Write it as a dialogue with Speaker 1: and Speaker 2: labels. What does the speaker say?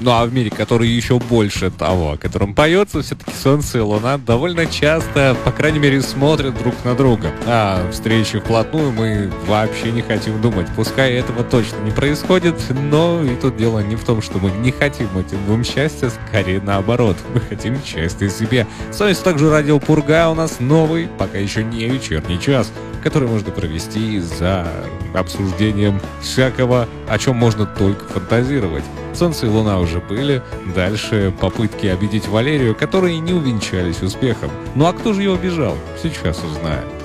Speaker 1: Ну а в мире, который еще больше того, о котором поется, все-таки Солнце и Луна довольно часто, по крайней мере, смотрят друг на друга. А встречи вплотную мы вообще не хотим думать. Пускай этого точно не происходит, но и тут дело не в том, что мы не хотим этим двум счастья, скорее наоборот. Мы хотим счастья себе. С вами также радио Пурга, у нас новый, пока еще не вечерний час, который можно провести за обсуждением всякого, о чем можно только фантазировать. Солнце и Луна уже были. Дальше попытки обидеть Валерию, которые не увенчались успехом. Ну а кто же ее обижал? Сейчас узнаем.